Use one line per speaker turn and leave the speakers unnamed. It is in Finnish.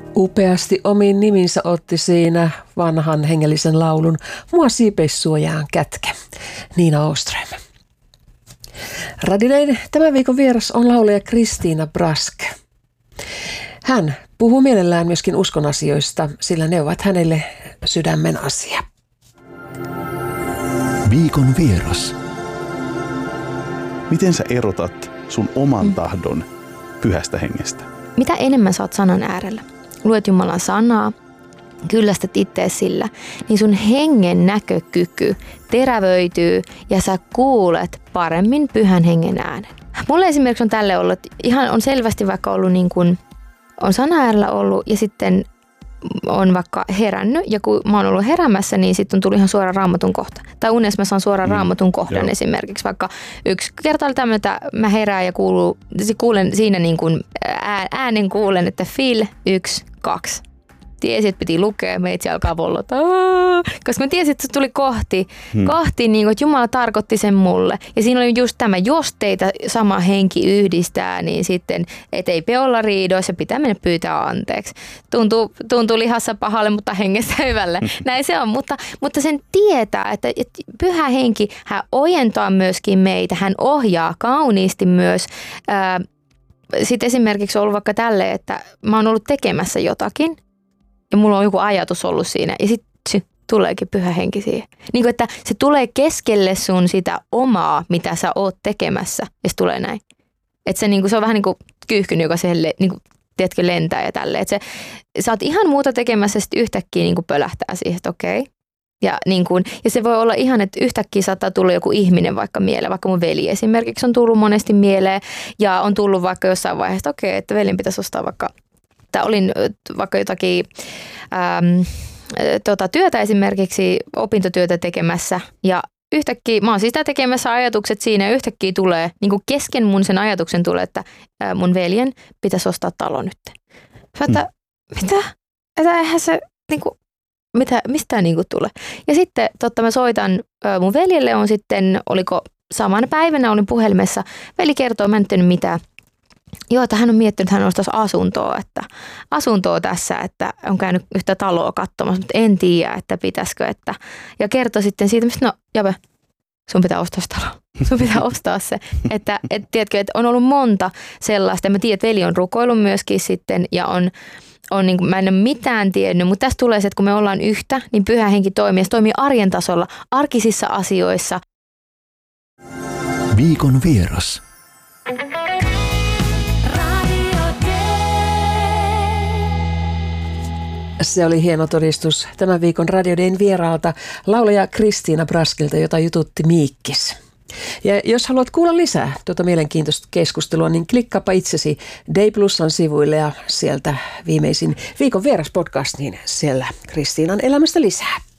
Upeasti omiin niminsä otti siinä vanhan hengellisen laulun Mua siipeissuojaan kätke, Nina Åström. Radioiden tämän viikon vieras on laulaja Christina Brask. Hän puhuu mielellään myöskin uskon asioista, sillä ne ovat hänelle sydämen asia.
Viikon vieras. Miten sä erotat sun oman tahdon pyhästä hengestä?
Mitä enemmän sä oot sanan äärellä, luet Jumalan sanaa, kyllästät ittees sillä, niin sun hengen näkökyky terävöityy ja sä kuulet paremmin pyhän hengen äänen. Mulle esimerkiksi on tälle ollut, ihan on selvästi vaikka ollut niin kuin, on sana äärellä ollut ja sitten on vaikka herännyt ja kun mä oon ollut heräämässä, niin sitten on tullut ihan suora Raamatun kohta. Tai unessa mä saan suoraan Raamatun kohdan esimerkiksi. Vaikka yksi kerta oli tämmöinen, että mä herään ja kuulen siinä niin kuin äänen kuulen, että fil 1, 2. Tiesin, että piti lukea, meitsi alkaa vollota. Koska mä tiesin, että se tuli kohti niin kuin, että Jumala tarkoitti sen mulle. Ja siinä oli just tämä, jos teitä sama henki yhdistää, niin sitten ettei olla riidoissa, pitää mennä pyytää anteeksi. Tuntuu lihassa pahalle, mutta hengessä hyvälle. Näin se on, mutta sen tietää, että pyhä henki, hän ojentaa myöskin meitä, hän ohjaa kauniisti myös. Sitten esimerkiksi on ollut vaikka tälleen, että mä oon ollut tekemässä jotakin, ja mulla on joku ajatus ollut siinä. Ja sitten tuleekin pyhä henki siihen. Niin kuin, että se tulee keskelle sun sitä omaa, mitä sä oot tekemässä. Ja se tulee näin. Että se on vähän niin kuin kyyhkyn, joka siihen niin kuin, tiedätkö, lentää ja tälleen. Että sä oot ihan muuta tekemässä ja sitten yhtäkkiä niin kuin pölähtää siihen, että okei. Ja se voi olla ihan, että yhtäkkiä saattaa tulla joku ihminen vaikka mieleen. Vaikka mun veli esimerkiksi on tullut monesti mieleen. Ja on tullut vaikka jossain vaiheessa, että okei, että velin pitäisi ostaa vaikka... Tai olin vaikka jotakin työtä esimerkiksi, opintotyötä tekemässä ja yhtäkkiä, mä oon sitä tekemässä ajatukset siinä ja yhtäkkiä tulee, niin kuin kesken mun sen ajatuksen tulee, että mun veljen pitäisi ostaa talo nyt. Mitä? Että eihän se, niin kuin, mistä niin kuin tulee? Ja sitten mä soitan mun veljelle on sitten, oliko samana päivänä olin puhelimessa, veli kertoo, mä en tiedä mitään. Joo, että hän on miettinyt, että hän ostaisi asuntoa tässä, että on käynyt yhtä taloa katsomassa, mutta en tiedä, että pitäisikö. Ja kertoi sitten siitä, että no, Jabe, sun pitää ostaa se talo. Sun pitää ostaa se. Että tiedätkö, että on ollut monta sellaista. Ja mä tiedän, että veli on rukoillut myöskin sitten ja on niin kuin, mä en ole mitään tiennyt, mutta tässä tulee se, että kun me ollaan yhtä, niin pyhä henki toimii. Se toimii arjen tasolla, arkisissa asioissa.
Viikon vieras.
Se oli hieno todistus tämän viikon Radio Dayn vieraalta laulaja Christina Braskilta, jota jututti Miikkis. Ja jos haluat kuulla lisää tuota mielenkiintoista keskustelua, niin klikkaapa itsesi Day Plusan sivuille ja sieltä viimeisin viikon vieras podcast, niin siellä Christinan elämästä lisää.